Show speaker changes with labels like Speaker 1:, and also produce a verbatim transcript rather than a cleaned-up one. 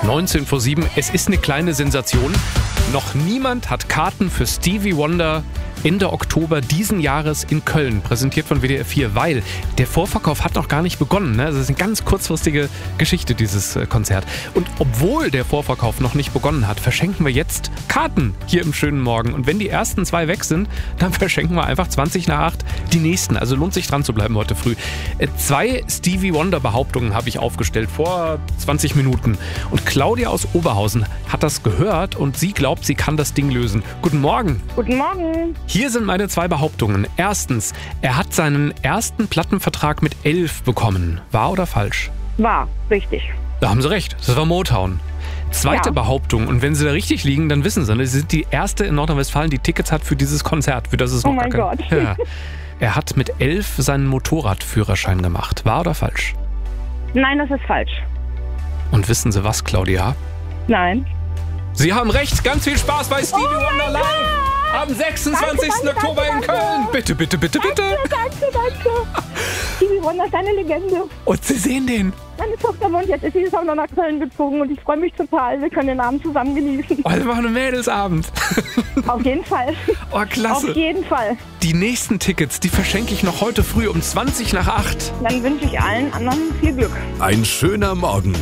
Speaker 1: neunzehn vor sieben. Es ist eine kleine Sensation. Noch niemand hat Karten für Stevie Wonder Ende Oktober diesen Jahres in Köln, präsentiert von W D R vier, weil der Vorverkauf hat noch gar nicht begonnen. Ne? Das ist eine ganz kurzfristige Geschichte, dieses Konzert. Und obwohl der Vorverkauf noch nicht begonnen hat, verschenken wir jetzt Karten hier im schönen Morgen. Und wenn die ersten zwei weg sind, dann verschenken wir einfach zwanzig nach acht die nächsten. Also lohnt sich dran zu bleiben heute früh. Zwei Stevie Wonder Behauptungen habe ich aufgestellt vor zwanzig Minuten. Und Claudia aus Oberhausen hat das gehört und sie glaubt, sie kann das Ding lösen. Guten Morgen.
Speaker 2: Guten Morgen.
Speaker 1: Hier sind meine zwei Behauptungen. Erstens, er hat seinen ersten Plattenvertrag mit elf bekommen. Wahr oder falsch?
Speaker 2: Wahr, richtig.
Speaker 1: Da haben Sie recht, das war Motown. Zweite
Speaker 2: Ja.
Speaker 1: Behauptung, und wenn Sie da richtig liegen, dann wissen Sie, Sie sind die erste in Nordrhein-Westfalen, die Tickets hat für dieses Konzert, für das es noch
Speaker 2: Oh mein
Speaker 1: gar kein-
Speaker 2: Gott.
Speaker 1: Ja. Er hat mit elf seinen Motorradführerschein gemacht. Wahr oder falsch?
Speaker 2: Nein, das ist falsch.
Speaker 1: Und wissen Sie was, Claudia?
Speaker 2: Nein.
Speaker 1: Sie haben recht, ganz viel Spaß bei Stevie
Speaker 2: Oh mein
Speaker 1: Wonder live am sechsundzwanzigsten
Speaker 2: Danke, danke,
Speaker 1: Oktober in
Speaker 2: danke,
Speaker 1: Köln.
Speaker 2: danke.
Speaker 1: Bitte, bitte, bitte, bitte.
Speaker 2: Danke, danke. Stevie Wonder ist eine Legende.
Speaker 1: Und Sie sehen den.
Speaker 2: Meine Tochter wohnt jetzt, ist dieses Jahr noch nach Köln gezogen und ich freue mich total. Wir können den Abend zusammen genießen.
Speaker 1: Oh, wir machen einen Mädelsabend.
Speaker 2: Auf jeden Fall.
Speaker 1: Oh, klasse.
Speaker 2: Auf jeden Fall.
Speaker 1: Die nächsten Tickets, die verschenke ich noch heute früh um zwanzig nach acht.
Speaker 2: Dann wünsche ich allen anderen viel Glück.
Speaker 3: Ein schöner Morgen